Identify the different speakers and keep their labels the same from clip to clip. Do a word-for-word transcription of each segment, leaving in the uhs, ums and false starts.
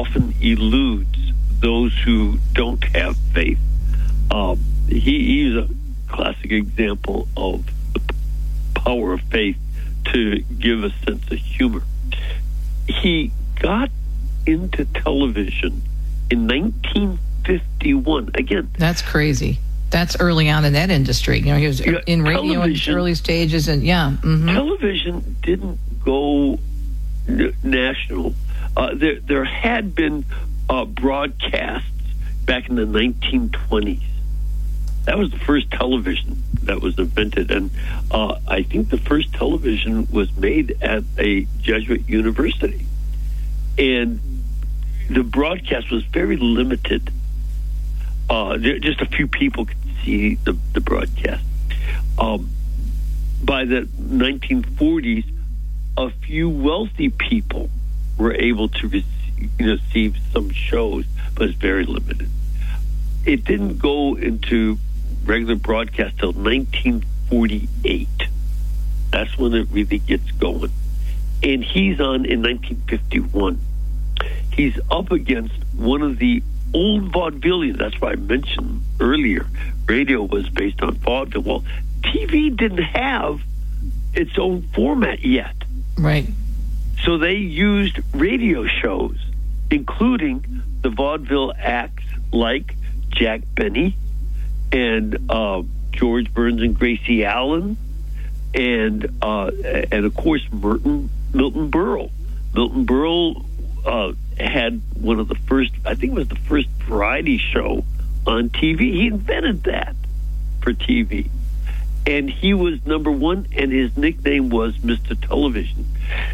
Speaker 1: often eludes those who don't have faith. Um, he, he's a classic example of the power of faith to give a sense of humor. He got into television in nineteen fifty-one. Again,
Speaker 2: that's crazy. That's early on in that industry. You know, he was yeah, in radio in early stages, and yeah. Mm-hmm.
Speaker 1: Television didn't go n- national. Uh, there, there had been uh, broadcasts back in the nineteen twenties. That was the first television that was invented, and uh, I think the first television was made at a Jesuit university. And the broadcast was very limited. Uh, there, just a few people could see the, the broadcast. Um, by the nineteen forties, a few wealthy people were able to receive, you know, receive some shows, but it's very limited. It didn't go into regular broadcast till nineteen forty-eight. That's when it really gets going. And he's on in nineteen fifty-one. He's up against one of the old vaudevillians. That's why I mentioned earlier, radio was based on vaudeville. Well, T V didn't have its own format yet.
Speaker 2: Right.
Speaker 1: So they used radio shows, including the vaudeville acts like Jack Benny and uh, George Burns and Gracie Allen, and uh, and of course Milton Milton Berle. Milton Berle uh, had one of the first, I think it was the first variety show on T V. He invented that for T V, and he was number one, and his nickname was Mister Television.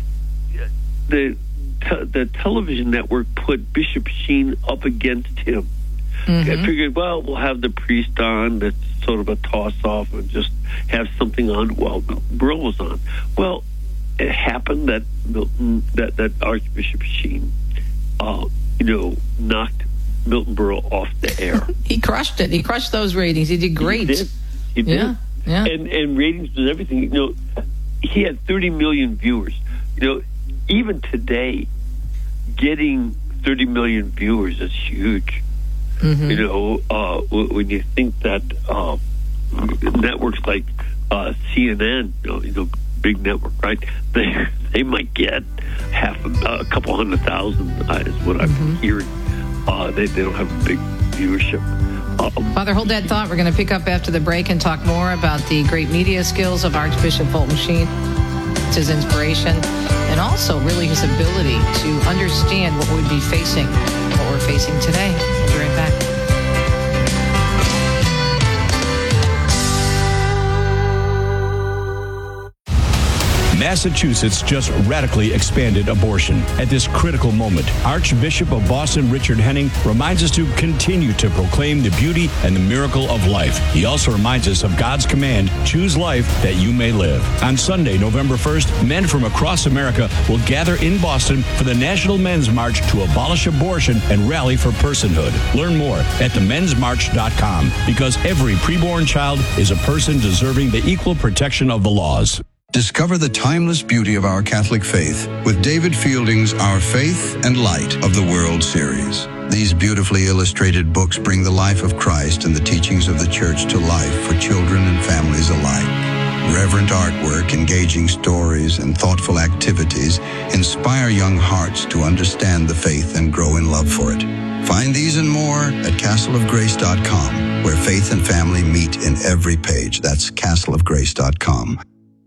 Speaker 1: The te- the television network put Bishop Sheen up against him. Mm-hmm. I figured, well, we'll have the priest on. That's sort of a toss-off, and just have something on while Milton Berle was on. Well, it happened that Milton, that, that Archbishop Sheen, uh, you know, knocked Milton Berle off the air.
Speaker 2: He crushed it. He crushed those ratings. He did great.
Speaker 1: He did. He did.
Speaker 2: Yeah, yeah.
Speaker 1: And and ratings was everything. You know, he had thirty million viewers. You know, even today, getting thirty million viewers is huge. Mm-hmm. You know, uh, when you think that uh, networks like uh, C N N, you know, you know, big network, right? They they might get half a, a couple hundred thousand uh, is what I'm mm-hmm. hearing. Uh, they they don't have a big viewership. Um,
Speaker 2: Father, hold that thought. We're going to pick up after the break and talk more about the great media skills of Archbishop Fulton Sheen. It's his inspiration, and also really his ability to understand what we'd be facing, what we're facing today. We'll be right back.
Speaker 3: Massachusetts just radically expanded abortion. At this critical moment, Archbishop of Boston Richard Henning reminds us to continue to proclaim the beauty and the miracle of life. He also reminds us of God's command, choose life that you may live. On Sunday, November first, men from across America will gather in Boston for the National Men's March to abolish abortion and rally for personhood. Learn more at the men's march dot com, because every preborn child is a person deserving the equal protection of the laws.
Speaker 4: Discover the timeless beauty of our Catholic faith with David Fielding's Our Faith and Light of the World series. These beautifully illustrated books bring the life of Christ and the teachings of the Church to life for children and families alike. Reverent artwork, engaging stories, and thoughtful activities inspire young hearts to understand the faith and grow in love for it. Find these and more at castle of grace dot com, where faith and family meet in every page. That's castle of grace dot com.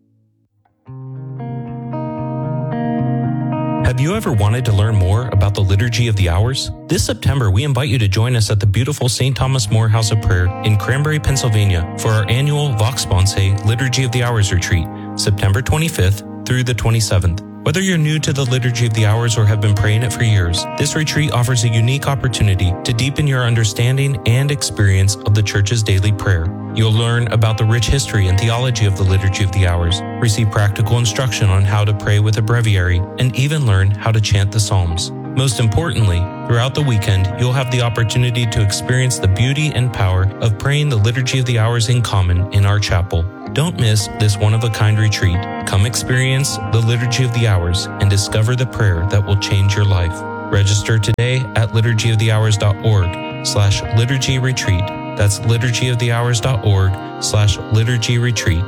Speaker 5: Have you ever wanted to learn more about the Liturgy of the Hours? This September, we invite you to join us at the beautiful Saint Thomas More House of Prayer in Cranberry, Pennsylvania for our annual Vox Sponsae Liturgy of the Hours retreat, September twenty-fifth through the twenty-seventh. Whether you're new to the Liturgy of the Hours or have been praying it for years, this retreat offers a unique opportunity to deepen your understanding and experience of the Church's daily prayer. You'll learn about the rich history and theology of the Liturgy of the Hours, receive practical instruction on how to pray with a breviary, and even learn how to chant the Psalms. Most importantly, throughout the weekend, you'll have the opportunity to experience the beauty and power of praying the Liturgy of the Hours in common in our chapel. Don't miss this one-of-a-kind retreat. Come experience the Liturgy of the Hours and discover the prayer that will change your life. Register today at liturgy of the hours dot org slash liturgy retreat. That's liturgy of the hours dot org slash liturgy retreat.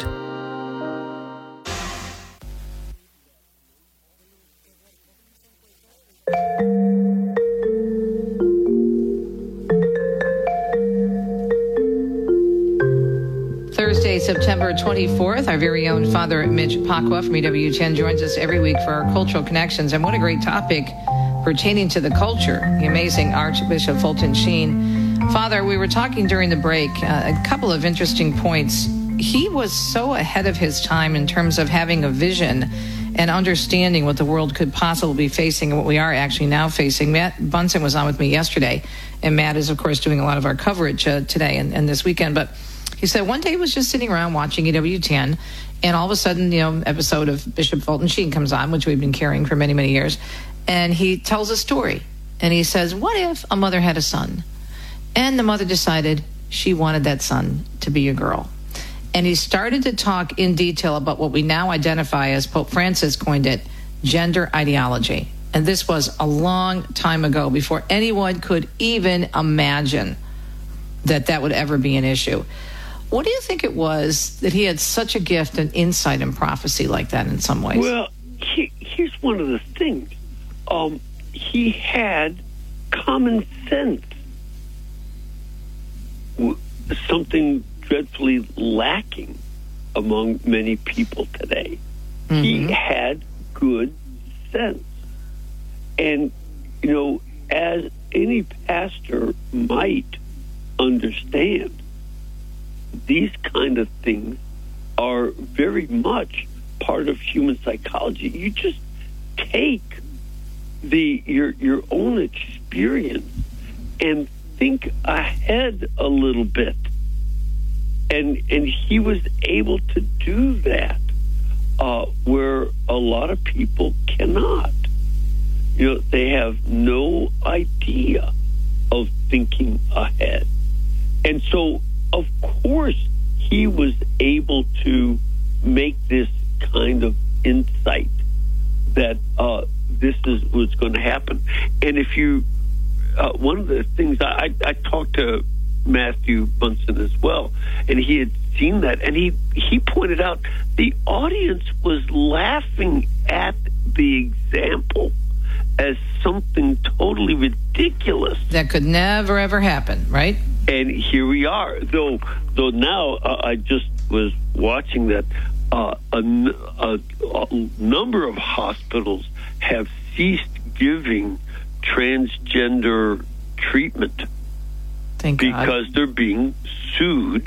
Speaker 2: Thursday, September twenty-fourth, our very own Father Mitch Pacwa from E W ten joins us every week for our Cultural Connections. And what a great topic pertaining to the culture, the amazing Archbishop Fulton Sheen. Father, we were talking during the break, uh, a couple of interesting points. He was so ahead of his time in terms of having a vision and understanding what the world could possibly be facing and what we are actually now facing. Matt Bunson was on with me yesterday, and Matt is, of course, doing a lot of our coverage uh, today and, and this weekend. But he said one day he was just sitting around watching E W ten, and all of a sudden, you know, episode of Bishop Fulton Sheen comes on, which we've been carrying for many, many years, and he tells a story. And he says, what if a mother had a son, and the mother decided she wanted that son to be a girl? And he started to talk in detail about what we now identify as, Pope Francis coined it, gender ideology. And this was a long time ago, before anyone could even imagine that that would ever be an issue. What do you think it was that he had such a gift and insight in prophecy like that in some ways?
Speaker 1: Well, he, here's one of the things. Um, he had common sense, something dreadfully lacking among many people today. Mm-hmm. He had good sense. And, you know, as any pastor might understand, these kind of things are very much part of human psychology. You just take the your your own experience and think ahead a little bit. And and he was able to do that, uh, where a lot of people cannot. You know, they have no idea of thinking ahead. And so, of course, he was able to make this kind of insight that uh, this is what's going to happen. And if you, uh, one of the things, I, I talked to Matthew Bunson as well, and he had seen that, and he, he pointed out the audience was laughing at the example as something totally ridiculous.
Speaker 2: That could never, ever happen, right?
Speaker 1: And here we are. Though though now uh, I just was watching that uh, a, a, a number of hospitals have ceased giving transgender treatment.
Speaker 2: Thank
Speaker 1: because
Speaker 2: God.
Speaker 1: They're being sued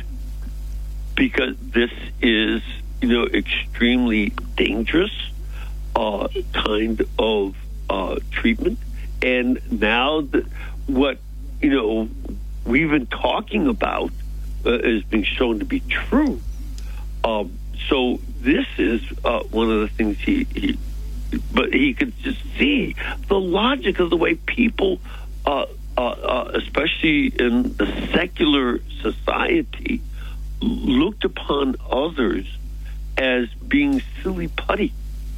Speaker 1: because this is, you know, extremely dangerous uh, kind of uh, treatment. And now the, what, you know, we've been talking about uh, is being shown to be true. Um, so this is uh, one of the things he, he, but he could just see the logic of the way people, uh, uh, uh, especially in the secular society, looked upon others as being silly putty.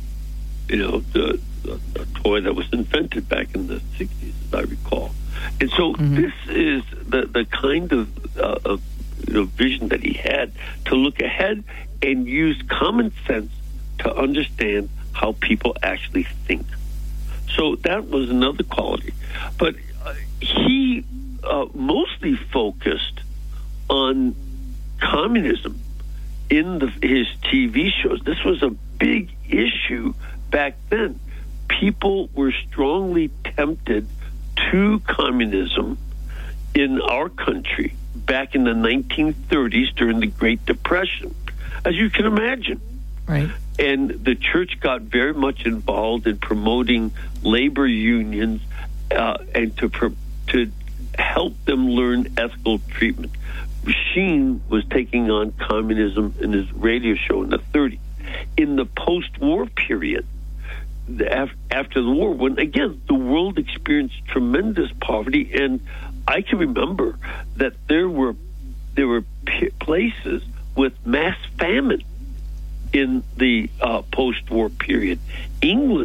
Speaker 1: You know, the, the, the toy that was invented back in the sixties, as I recall. And so mm-hmm. this is the, the kind of, uh, of you know, vision that he had to look ahead and use common sense to understand how people actually think. So that was another quality. But uh, he uh, mostly focused on communism in the, his T V shows. This was a big issue back then. People were strongly tempted to communism in our country back in the nineteen thirties during the Great Depression, as you can imagine.
Speaker 2: Right.
Speaker 1: And the church got very much involved in promoting labor unions uh, and to pro- to help them learn ethical treatment. Sheen was taking on communism in his radio show in the thirties. In the post-war period, after the war, when, again, the world experienced tremendous poverty, and I can remember that there were there were p- places with mass famine in the uh, post-war period. England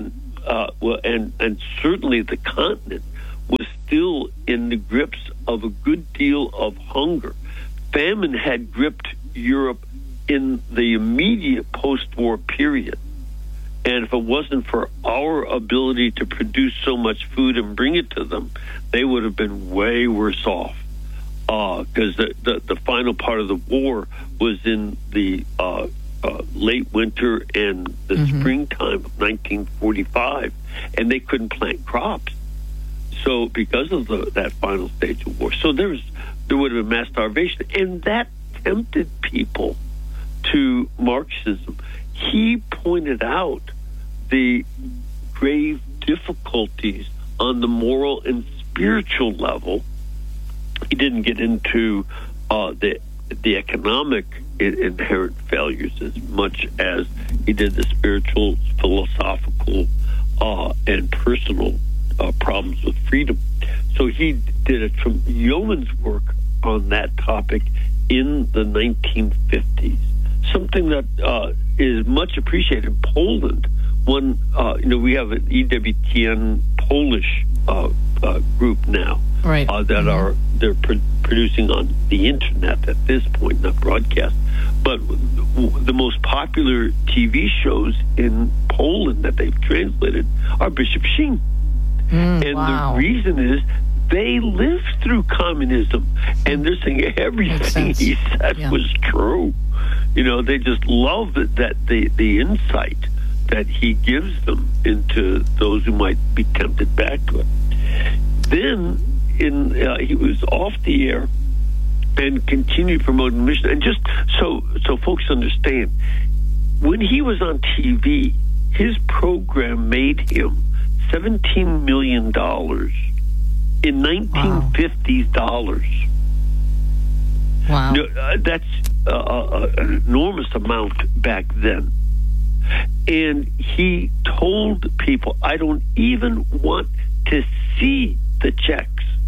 Speaker 1: uh, well, and and certainly the continent was still in the grips of a good deal of hunger. Famine had gripped Europe in the immediate post-war period. And if it wasn't for our ability to produce so much food and bring it to them, they would have been way worse off. Because uh, the, the, the final part of the war was in the uh, uh, late winter and the mm-hmm. springtime of nineteen forty-five, and they couldn't plant crops. So because of the, that final stage of war, so there was there would have been mass starvation, and that tempted people to Marxism. He pointed out the grave difficulties on the moral and spiritual level. He didn't get into uh, the the economic inherent failures as much as he did the spiritual, philosophical, uh, and personal uh, problems with freedom. So he did a tr- yeoman's work on that topic in the nineteen fifties. Something that uh, is much appreciated in Poland. One, uh, you know, we have an E W T N Polish uh, uh, group now,
Speaker 2: right?
Speaker 1: Uh, that mm-hmm. are they're pro- producing on the internet at this point, not broadcast. But the most popular T V shows in Poland that they've translated are Bishop Sheen,
Speaker 2: mm,
Speaker 1: and
Speaker 2: wow.
Speaker 1: the reason is they lived through communism, and they're saying everything he said yeah. was true. You know, they just love that, that the, the insight that he gives them into those who might be tempted back to it. Then in uh, he was off the air and continued promoting the mission. And just so so folks understand, when he was on T V, his program made him seventeen million dollars in nineteen fifties dollars.
Speaker 2: Wow.
Speaker 1: No, uh, that's uh, uh, an enormous amount back then. And he told people, I don't even want to see the checks.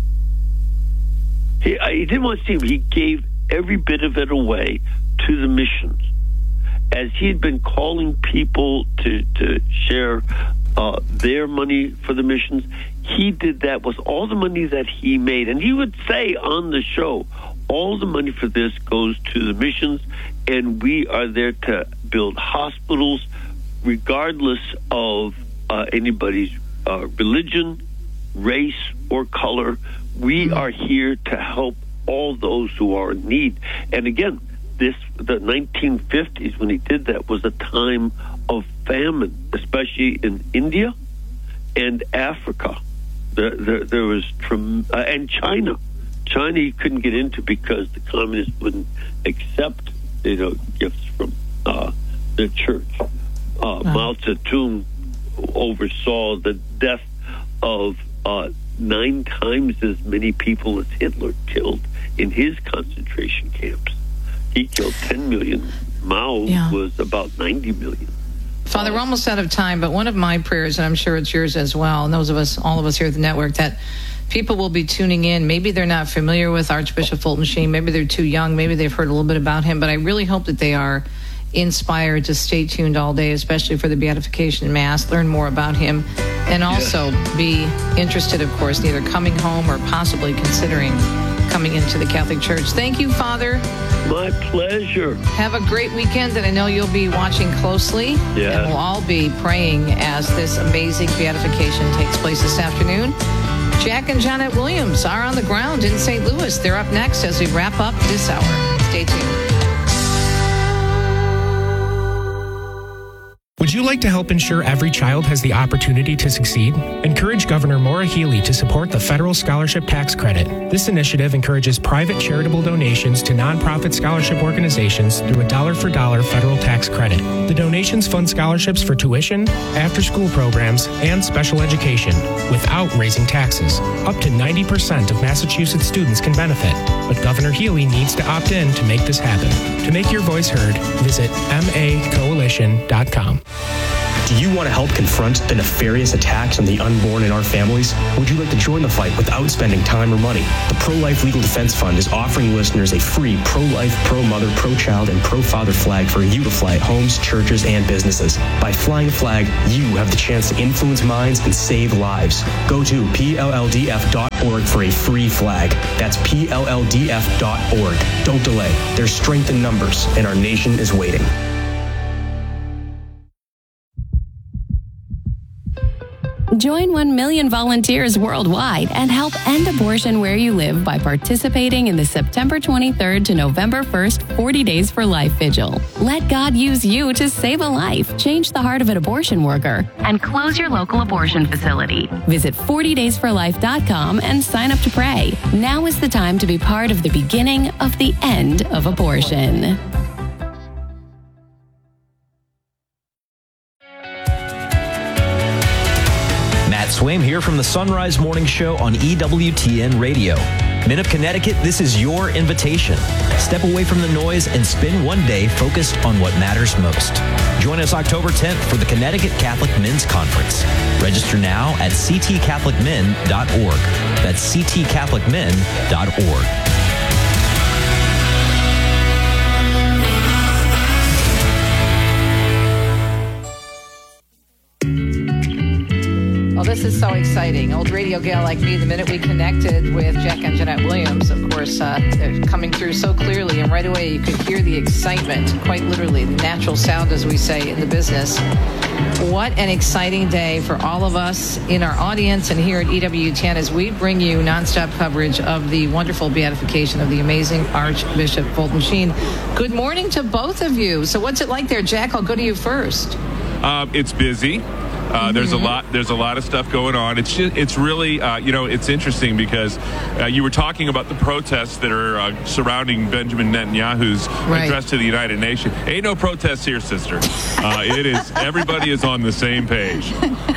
Speaker 1: He, I, he didn't want to see them. He gave every bit of it away to the missions. As he had been calling people to, to share uh, their money for the missions, he did that with all the money that he made. And he would say on the show, all the money for this goes to the missions, and we are there to build hospitals regardless of uh, anybody's uh, religion, race, or color. We are here to help all those who are in need. And again, this the nineteen fifties, when he did that, was a time of famine, especially in India and Africa. There, there, there was trem- uh, and China. China he couldn't get into because the communists wouldn't accept, you know, gifts from uh, the church. Uh, wow. Mao Zedong oversaw the death of uh, nine times as many people as Hitler killed in his concentration camps. He killed ten million. Mao yeah. was about ninety million.
Speaker 2: Father, we're almost out of time, but one of my prayers, and I'm sure it's yours as well, and those of us, all of us here at the network, that people will be tuning in. Maybe they're not familiar with Archbishop Fulton Sheen. Maybe they're too young. Maybe they've heard a little bit about him, but I really hope that they are inspired to stay tuned all day, especially for the Beatification Mass, learn more about him, and also yes. be interested, of course, in either coming home or possibly considering coming into the Catholic Church. Thank you, Father.
Speaker 1: My pleasure.
Speaker 2: Have a great weekend, and I know you'll be watching closely.
Speaker 1: Yeah.
Speaker 2: And we'll all be praying as this amazing beatification takes place this afternoon. Jack and Janet Williams are on the ground in Saint Louis. They're up next as we wrap up this hour. Stay tuned.
Speaker 6: Would you like to help ensure every child has the opportunity to succeed? Encourage Governor Maura Healey to support the Federal Scholarship Tax Credit. This initiative encourages private charitable donations to nonprofit scholarship organizations through a dollar-for-dollar federal tax credit. The donations fund scholarships for tuition, after-school programs, and special education without raising taxes. Up to ninety percent of Massachusetts students can benefit, but Governor Healey needs to opt in to make this happen. To make your voice heard, visit m a coalition dot com. Do you want to help confront the nefarious attacks on the unborn in our families? Would you like to join the fight without spending time or money? The Pro-Life Legal Defense Fund is offering listeners a free pro-life, pro-mother, pro-child, and pro-father flag for you to fly at homes, churches, and businesses. By flying a flag, you have the chance to influence minds and save lives. Go to P L L D F dot org for a free flag. That's P L L D F dot org. Don't delay. There's strength in numbers, and our nation is waiting.
Speaker 7: Join one million volunteers worldwide and help end abortion where you live by participating in the September twenty-third to November first forty Days for Life Vigil. Let God use you to save a life, change the heart of an abortion worker, and close your local abortion facility. Visit forty days for life dot com and sign up to pray. Now is the time to be part of the beginning of the end of abortion.
Speaker 8: Swaim here from the Sunrise Morning Show on E W T N Radio. Men of Connecticut, this is your invitation. Step away from the noise and spend one day focused on what matters most. Join us October tenth for the Connecticut Catholic Men's Conference. Register now at c t catholic men dot org. That's c t catholic men dot org.
Speaker 2: This is so exciting. Old radio gal like me, the minute we connected with Jack and Jeanette Williams, of course, uh, they're coming through so clearly, and right away you could hear the excitement, quite literally, the natural sound, as we say in the business. What an exciting day for all of us in our audience and here at E W T N as we bring you nonstop coverage of the wonderful beatification of the amazing Archbishop Fulton Sheen. Good morning to both of you. So what's it like there, Jack? I'll go to you first.
Speaker 9: Uh, it's busy. Uh, there's a lot. There's a lot of stuff going on. It's just, it's really, uh, you know, it's interesting because uh, you were talking about the protests that are uh, surrounding Benjamin Netanyahu's
Speaker 2: right.
Speaker 9: address to the United Nations. Ain't no protests here, sister. Uh, it is. Everybody is on the same page.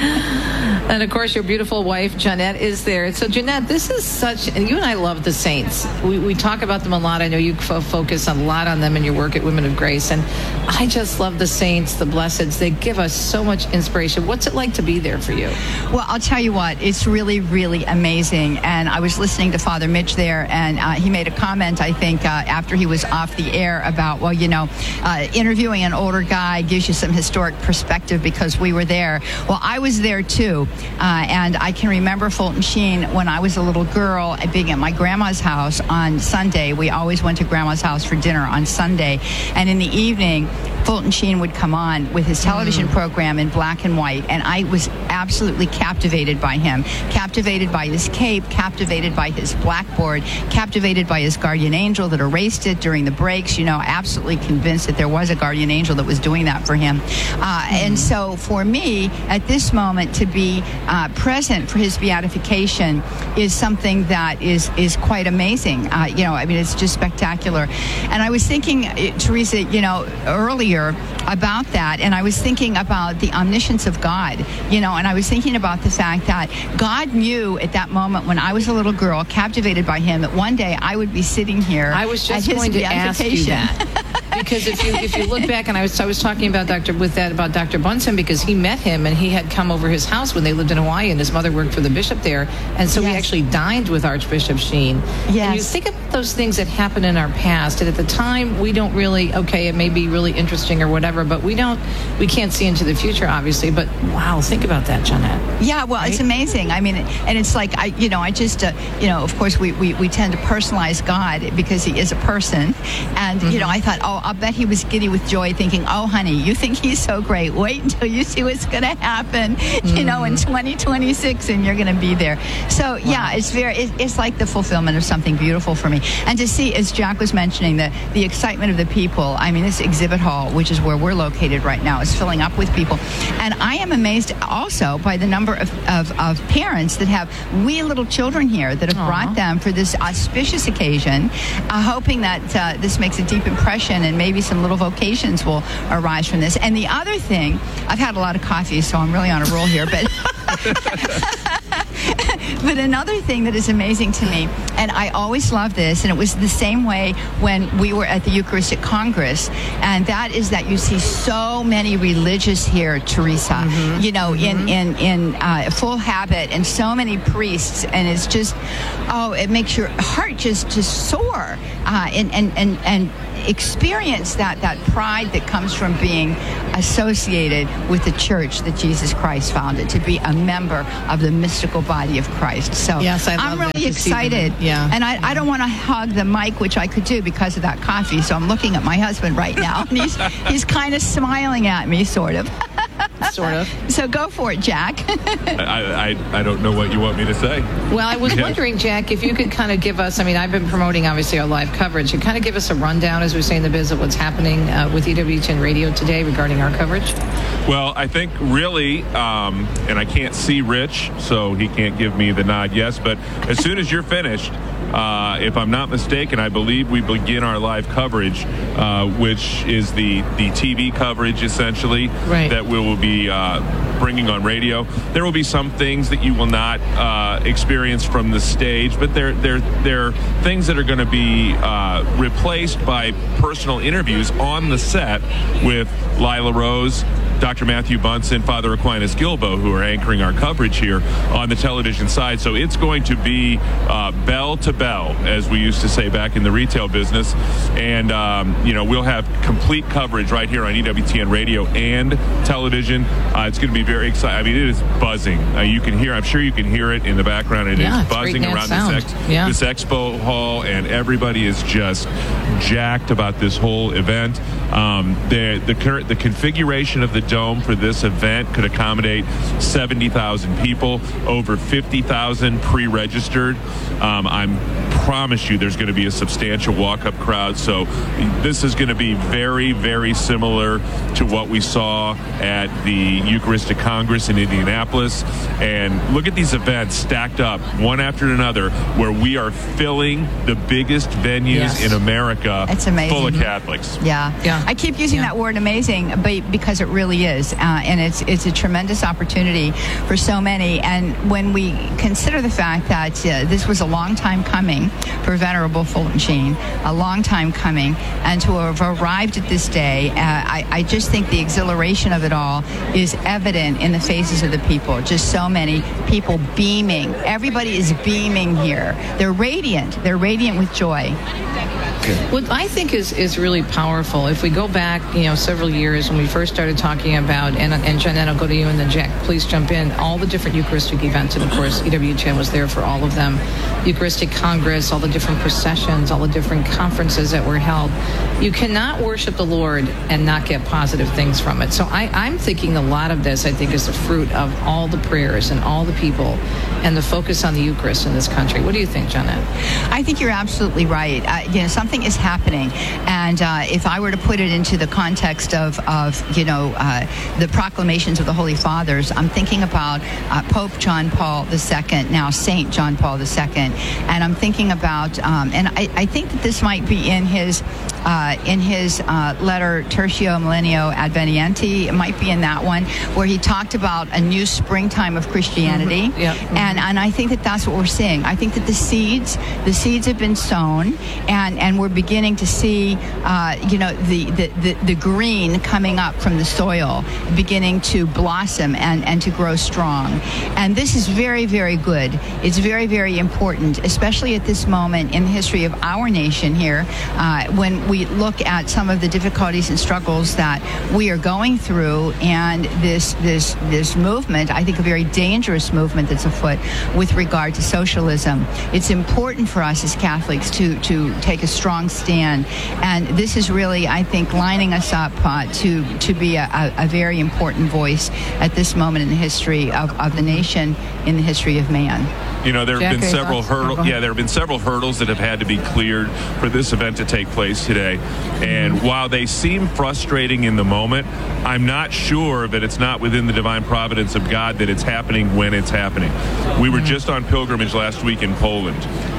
Speaker 2: And of course, your beautiful wife Jeanette is there. So Jeanette, this is such, and you and I love the saints. We we talk about them a lot. I know you f- focus a lot on them in your work at Women of Grace, and I just love the saints, the blesseds. They give us so much inspiration. What's it like to be there for you?
Speaker 10: Well, I'll tell you what, it's really, really amazing. And I was listening to Father Mitch there, and uh, he made a comment, I think, uh, after he was off the air about, well, you know, uh, interviewing an older guy gives you some historic perspective because we were there. Well, I was there too. Uh, and I can remember Fulton Sheen when I was a little girl being at my grandma's house on Sunday. We always went to grandma's house for dinner on Sunday. And in the evening, Fulton Sheen would come on with his television mm. program in black and white, and I was absolutely captivated by him, captivated by his cape, captivated by his blackboard, captivated by his guardian angel that erased it during the breaks, you know, absolutely convinced that there was a guardian angel that was doing that for him. Uh, mm. And so for me, at this moment, to be uh, present for his beatification is something that is, is quite amazing. Uh, you know, I mean, it's just spectacular. And I was thinking, uh, Teresa, you know, earlier, about that, and I was thinking about the omniscience of God, you know, and I was thinking about the fact that God knew at that moment when I was a little girl, captivated by him, that one day I would be sitting here.
Speaker 2: I was just going to ask you that. Because if you if you look back, and I was I was talking about Doctor with that about Doctor Bunsen, because he met him and he had come over his house when they lived in Hawaii, and his mother worked for the bishop there, and so yes. he actually dined with Archbishop Sheen.
Speaker 10: Yes.
Speaker 2: And you think about those things that happened in our past, and at the time we don't really okay, it may be really interesting or whatever, but we don't we can't see into the future, obviously. But wow, think about that, Jeanette.
Speaker 10: Yeah, well, right? It's amazing. I mean, and it's like I, you know, I just, uh, you know, of course we, we we tend to personalize God because he is a person, and mm-hmm. you know, I thought, oh, I'll bet he was giddy with joy, thinking, oh, honey, you think he's so great. Wait until you see what's going to happen, mm-hmm. you know, in twenty twenty-six, and you're going to be there. So, wow. yeah, it's very, it, it's like the fulfillment of something beautiful for me. And to see, as Jack was mentioning, the, the excitement of the people. I mean, this exhibit hall, which is where we're located right now, is filling up with people. And I am amazed also by the number of, of, of parents that have wee little children here that have Aww. brought them for this auspicious occasion, uh, hoping that uh, this makes a deep impression and maybe some little vocations will arise from this. And the other thing, I've had a lot of coffee, so I'm really on a roll here, but But another thing that is amazing to me, and I always love this, and it was the same way when we were at the Eucharistic Congress, and that is that you see so many religious here, Teresa, mm-hmm. you know, mm-hmm. in, in, in uh, full habit, and so many priests, and it's just, oh, it makes your heart just, just soar, uh, and, and, and, and experience that, that pride that comes from being associated with the church that Jesus Christ founded, to be a member of the mystical body of Christ. So
Speaker 2: yes, I love
Speaker 10: I'm really
Speaker 2: that,
Speaker 10: excited.
Speaker 2: Yeah.
Speaker 10: And I, I don't want to hug the mic, which I could do because of that coffee. So I'm looking at my husband right now, and he's, he's kind of smiling at me, sort of.
Speaker 2: Sort of.
Speaker 10: So go for it, Jack.
Speaker 9: I, I I don't know what you want me to say.
Speaker 2: Well, I was
Speaker 9: yeah.
Speaker 2: wondering, Jack, if you could kind of give us, I mean, I've been promoting, obviously, our live coverage. You kind of give us a rundown, as we say in the biz, of what's happening uh, with E W T N Radio today regarding our coverage.
Speaker 9: Well, I think really, um, and I can't see Rich, so he can't give me the nod yes, but as soon as you're finished, uh, if I'm not mistaken, I believe we begin our live coverage, uh, which is the, the T V coverage, essentially,
Speaker 2: right.
Speaker 9: that we will be uh, bringing on radio. There will be some things that you will not uh, experience from the stage, but they're, they're, they're things that are going to be uh, replaced by personal interviews on the set with Lila Rose, Doctor Matthew Bunson, Father Aquinas Gilbo, who are anchoring our coverage here on the television side. So it's going to be uh, bell to bell, as we used to say back in the retail business. And, um, you know, we'll have complete coverage right here on E W T N Radio and television. Uh, it's going to be very exciting. I mean, it is buzzing. Uh, you can hear, I'm sure you can hear it in the background. It
Speaker 2: yeah,
Speaker 9: is buzzing around this, ex-
Speaker 2: yeah.
Speaker 9: this expo hall, and everybody is just jacked about this whole event. Um, the, the, current, the configuration of the dome for this event could accommodate seventy thousand people, over fifty thousand pre-registered. Um, I'm promise you there's going to be a substantial walk-up crowd. So this is going to be very, very similar to what we saw at the Eucharistic Congress in Indianapolis. And look at these events stacked up one after another, where we are filling the biggest venues yes. in America.
Speaker 10: It's amazing.
Speaker 9: Full of Catholics.
Speaker 10: Yeah.
Speaker 2: yeah.
Speaker 10: I keep using yeah. that word amazing, but because it really is. Uh, and it's it's a tremendous opportunity for so many. And when we consider the fact that uh, this was a long time coming for Venerable Fulton Sheen, a long time coming, and to have arrived at this day, uh, I, I just think the exhilaration of it all is evident in the faces of the people. Just so many people beaming. Everybody is beaming here. They're radiant. They're radiant with joy.
Speaker 2: What I think is, is really powerful, if we go back, you know, several years when we first started talking about, and, and Jeanette, I'll go to you, and then Jack, please jump in, all the different Eucharistic events, and of course, E W T N was there for all of them. Eucharistic Congress, all the different processions, all the different conferences that were held. You cannot worship the Lord and not get positive things from it. So I, I'm thinking a lot of this, I think, is the fruit of all the prayers and all the people and the focus on the Eucharist in this country. What do you think, Jeanette?
Speaker 10: I think you're absolutely right. Uh, you know, something is happening, and uh, if I were to put it into the context of, of you know, uh, the proclamations of the Holy Fathers, I'm thinking about uh, Pope John Paul the Second, now Saint John Paul the Second, and I'm thinking about, um, and I, I think that this might be in his uh, in his uh, letter Tertio Millennio Advenienti. It might be in that one where he talked about a new springtime of Christianity,
Speaker 2: mm-hmm. yeah. mm-hmm.
Speaker 10: and and I think that that's what we're seeing. I think that the seeds the seeds have been sown, and and we're beginning to see, uh, you know, the, the, the, the green coming up from the soil, beginning to blossom and, and to grow strong. And this is very, very good. It's very, very important, especially at this moment in the history of our nation here, uh, when we look at some of the difficulties and struggles that we are going through, and this, this, this movement, I think a very dangerous movement that's afoot with regard to socialism. It's important for us as Catholics to, to take a strong stand, and this is really, I think, lining us up uh, to to be a, a, a very important voice at this moment in the history of, of the nation, in the history of man.
Speaker 9: You know, there have
Speaker 2: Jack,
Speaker 9: been several hurdles.
Speaker 2: Oh,
Speaker 9: yeah, there have been several hurdles that have had to be cleared for this event to take place today. And mm-hmm. while they seem frustrating in the moment, I'm not sure that it's not within the divine providence of God that it's happening when it's happening. We were just on pilgrimage last week in Poland.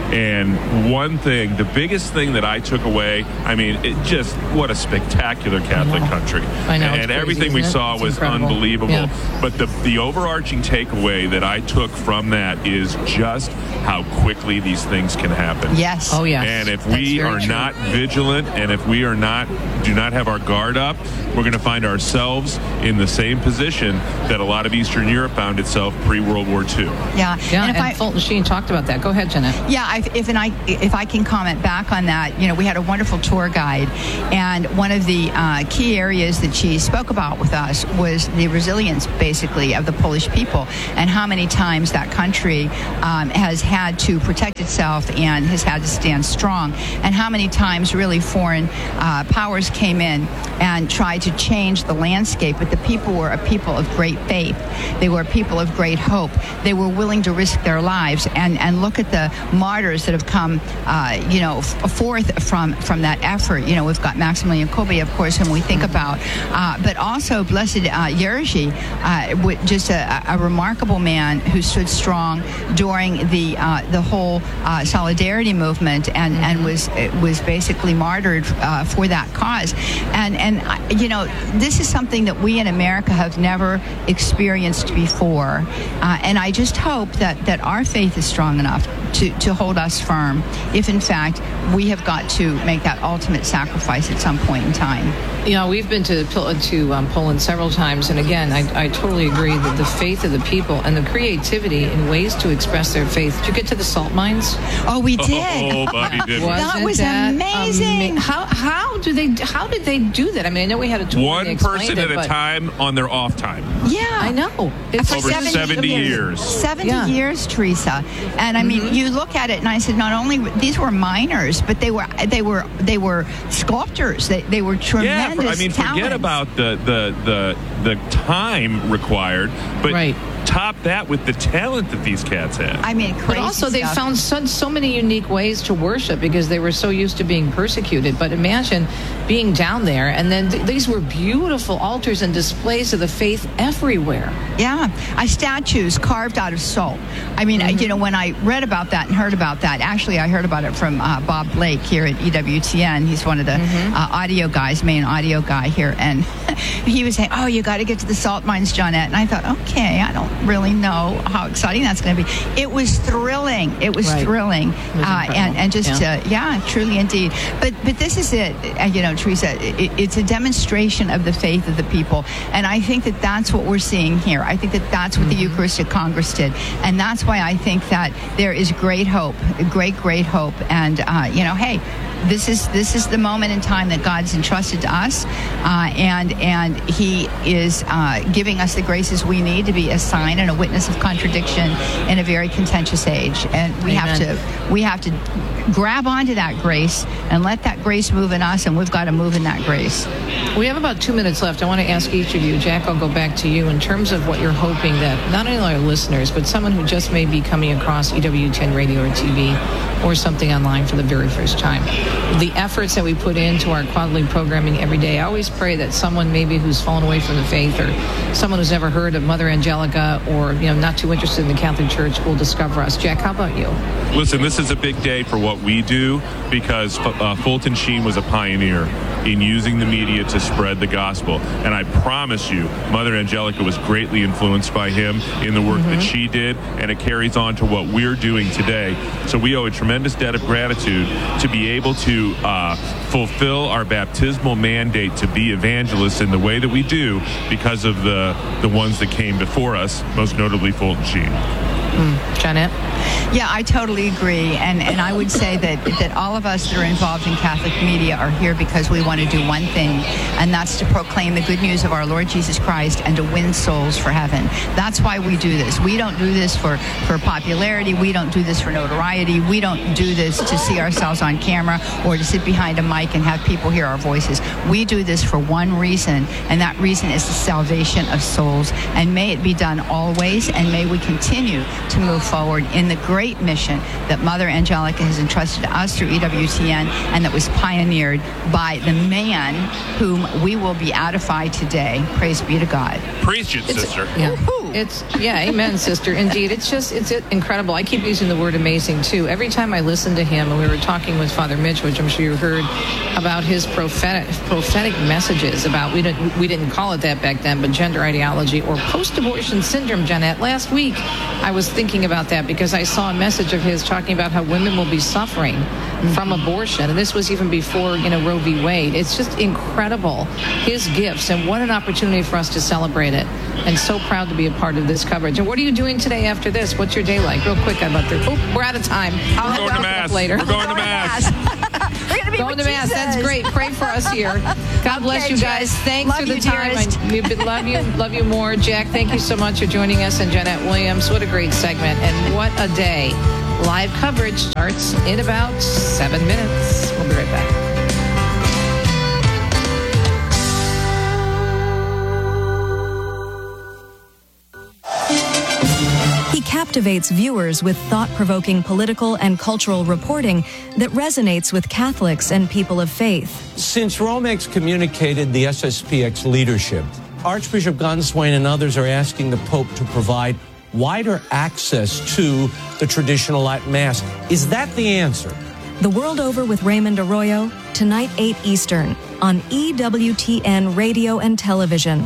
Speaker 9: And one thing, the biggest thing that I took away, I mean, it just, what a spectacular Catholic country.
Speaker 2: I know.
Speaker 9: And
Speaker 2: crazy,
Speaker 9: everything we saw
Speaker 2: it's
Speaker 9: was
Speaker 2: incredible.
Speaker 9: unbelievable.
Speaker 2: Yeah.
Speaker 9: But the, the overarching takeaway that I took from that is just how quickly these things can happen.
Speaker 10: Yes.
Speaker 2: Oh, yes.
Speaker 9: And if
Speaker 2: That's
Speaker 9: we
Speaker 2: very
Speaker 9: are
Speaker 2: true.
Speaker 9: not vigilant, and if we are not, do not have our guard up, we're going to find ourselves in the same position that a lot of Eastern Europe found itself pre-World War Two.
Speaker 10: Yeah.
Speaker 2: Yeah,
Speaker 10: and
Speaker 2: and,
Speaker 10: if I,
Speaker 2: Fulton Sheen talked about that. Go ahead, Jeanette.
Speaker 10: Yeah, I, if and I if I can comment back on that, you know, we had a wonderful tour guide, and one of the uh, key areas that she spoke about with us was the resilience, basically, of the Polish people, and how many times that country um, has had to protect itself and has had to stand strong, and how many times really foreign uh, powers came in and tried to change the landscape, but the people were a people of great faith. They were a people of great hope. They were willing to risk their lives, and, and look at the martyrs that have come, uh, you know, f- forth from, from that effort. You know, we've got Maximilian Kolbe, of course, whom we think about, uh, but also Blessed uh, Jerzy, uh, w- just a, a remarkable man who stood strong during the uh, the whole uh, solidarity movement, and, and was was basically martyred uh, for that cause. And and uh, you know, this is something that we in America have never experienced before, uh, and I just hope that that our faith is strong enough to, to hold us firm if in fact we have got to make that ultimate sacrifice at some point in time.
Speaker 2: You know, we've been to to um, Poland several times, and again, I, I totally agree that the faith of the people and the creativity in ways to express their faith. Did you get to the salt mines?
Speaker 10: Oh, we did.
Speaker 9: Oh, buddy, did we?
Speaker 10: That was
Speaker 2: that
Speaker 10: amazing.
Speaker 2: ama- how how do they how did they do that? I mean, I know we had a tour.
Speaker 9: One
Speaker 2: and they explained
Speaker 9: person
Speaker 2: it,
Speaker 9: at a
Speaker 2: but-
Speaker 9: time on their off time.
Speaker 10: Yeah.
Speaker 2: I know. It's
Speaker 9: Over
Speaker 2: just-
Speaker 9: seventy years.
Speaker 10: seventy
Speaker 2: Yeah.
Speaker 10: years, Teresa. And I mean,
Speaker 2: Mm-hmm.
Speaker 10: you look at it, and I said, not only these were miners, but they were they were they were sculptors. They they were
Speaker 9: Yeah,
Speaker 10: tremendous.
Speaker 9: for, I mean, forget
Speaker 10: talents.
Speaker 9: about the, the, the, the time required, but
Speaker 2: Right.
Speaker 9: top that with the talent that these cats had.
Speaker 10: I mean, crazy
Speaker 2: But also, they
Speaker 10: stuff.
Speaker 2: found so, so many unique ways to worship because they were so used to being persecuted. But imagine being down there, and then th- these were beautiful altars and displays of the faith everywhere.
Speaker 10: Yeah, I statues carved out of salt. I mean,
Speaker 2: Mm-hmm.
Speaker 10: you know, when I read about that and heard about that, actually, I heard about it from uh, Bob Blake here at E W T N. He's one of the
Speaker 2: Mm-hmm.
Speaker 10: uh, audio guys, main audio guy here, and he was saying, "Oh, you got to get to the salt mines, Johnette." And I thought, okay, I don't really know how exciting that's going to be. It was thrilling. It was
Speaker 2: Right.
Speaker 10: thrilling,
Speaker 2: It was
Speaker 10: uh, and
Speaker 2: incredible.
Speaker 10: and just
Speaker 2: Yeah.
Speaker 10: uh, yeah, truly indeed. But but this is it, uh, you know, Teresa. It, it's a demonstration of the faith of the people, and I think that that's what we're seeing here. I think that that's what the Eucharistic Congress did, and that's why I think that there is great hope, great great hope, and uh, you know, hey. This is this is the moment in time that God's entrusted to us, uh, and and He is uh, giving us the graces we need to be a sign and a witness of contradiction in a very contentious age. And we have
Speaker 2: Amen.
Speaker 10: to we have to grab onto that grace and let that grace move in us, and we've got to move in that grace.
Speaker 2: We have about two minutes left. I want to ask each of you, Jack, I'll go back to you in terms of what you're hoping that not only our listeners, but someone who just may be coming across E W ten radio or T V or something online for the very first time. The efforts that we put into our quarterly programming every day, I always pray that someone maybe who's fallen away from the faith or someone who's never heard of Mother Angelica or, you know, not too interested in the Catholic Church will discover us. Jack, how about you?
Speaker 9: Listen, this is a big day for what we do because uh, Fulton Sheen was a pioneer in using the media to spread the gospel. And I promise you, Mother Angelica was greatly influenced by him in the work mm-hmm. that she did, and it carries on to what we're doing today. So we owe a tremendous debt of gratitude to be able to uh, fulfill our baptismal mandate to be evangelists in the way that we do because of the, the ones that came before us, most notably Fulton Sheen.
Speaker 2: Mm. Jeanette?
Speaker 10: Yeah, I totally agree. And and I would say that, that all of us that are involved in Catholic media are here because we want to do one thing, and that's to proclaim the good news of our Lord Jesus Christ and to win souls for heaven. That's why we do this. We don't do this for, for popularity. We don't do this for notoriety. We don't do this to see ourselves on camera or to sit behind a mic and have people hear our voices. We do this for one reason, and that reason is the salvation of souls. And may it be done always, and may we continue to move forward in the great mission that Mother Angelica has entrusted to us through E W T N, and that was pioneered by the man whom we will beatify today. Praise be to God.
Speaker 9: Preach it,
Speaker 2: It's-
Speaker 9: sister.
Speaker 2: Yeah.
Speaker 10: Woo-hoo.
Speaker 2: It's, yeah, amen, sister. Indeed. It's just, it's incredible. I keep using the word amazing, too. Every time I listen to him, and we were talking with Father Mitch, which I'm sure you heard, about his prophetic prophetic messages about, we didn't, we didn't call it that back then, but gender ideology or post-abortion syndrome, Jeanette. Last week, I was thinking about that because I saw a message of his talking about how women will be suffering mm-hmm. from abortion. And this was even before, you know, Roe v. Wade. It's just incredible, his gifts, and what an opportunity for us to celebrate it. And so proud to be a part of this coverage. And what are you doing today after this? What's your day like? Real quick, I'd love to. Oh, we're out of time.
Speaker 9: I'll
Speaker 2: We're
Speaker 9: going to mass.
Speaker 2: Later.
Speaker 9: We're going to mass.
Speaker 10: We're going to be
Speaker 2: Going to mass. That's great. Pray for us here. God bless
Speaker 10: Okay,
Speaker 2: you guys.
Speaker 10: Jess.
Speaker 2: Thanks
Speaker 10: Love
Speaker 2: for the
Speaker 10: you,
Speaker 2: time.
Speaker 10: dearest.
Speaker 2: I, we love you. Love you more. Jack, thank you so much for joining us. And Jeanette Williams, what a great segment. And what a day. Live coverage starts in about seven minutes. We'll be right back.
Speaker 11: He captivates viewers with thought-provoking political and cultural reporting that resonates with Catholics and people of faith.
Speaker 12: Since Rome excommunicated the S S P X leadership, Archbishop Gunswain and others are asking the Pope to provide wider access to the traditional Latin Mass. Is that the answer?
Speaker 11: The World Over with Raymond Arroyo, tonight eight Eastern, on E W T N Radio and Television.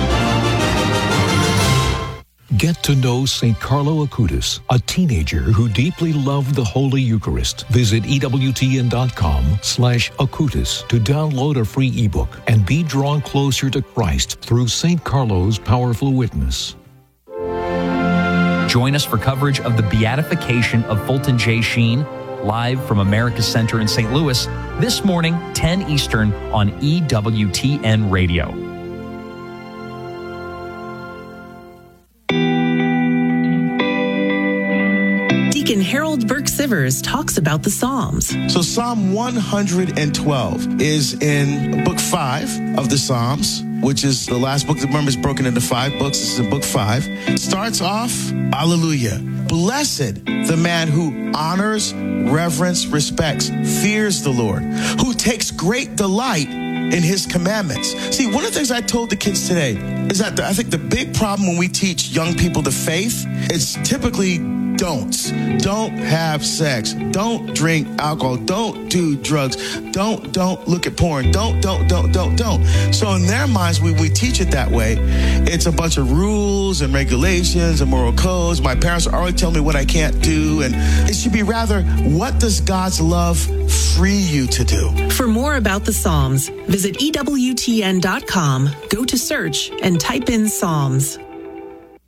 Speaker 13: Get to know Saint Carlo Acutis, a teenager who deeply loved the Holy Eucharist. Visit EWTN.com slash Acutis to download a free ebook and be drawn closer to Christ through Saint Carlo's powerful witness.
Speaker 8: Join us for coverage of the beatification of Fulton J. Sheen, live from America's Center in Saint Louis, this morning, ten Eastern on E W T N Radio.
Speaker 14: Deacon Harold Burke Sivers talks about the Psalms.
Speaker 15: So Psalm one hundred twelve is in book five of the Psalms, which is the last book. Remember, it's broken into five books. This is in book five. It starts off, hallelujah. Blessed the man who honors, reverence, respects, fears the Lord, who takes great delight in his commandments. See, one of the things I told the kids today is that the, I think the big problem when we teach young people the faith is typically don'ts. Don't have sex. Don't drink alcohol. Don't do drugs. Don't, don't look at porn. Don't, don't, don't, don't, don't. So in their minds, we, we teach it that way. It's a bunch of rules and regulations and moral codes. My parents are already telling me what I can't do. And it should be rather, what does God's love free you to do?
Speaker 14: For more about the Psalms, visit E W T N dot com, go to search, and type in Psalms.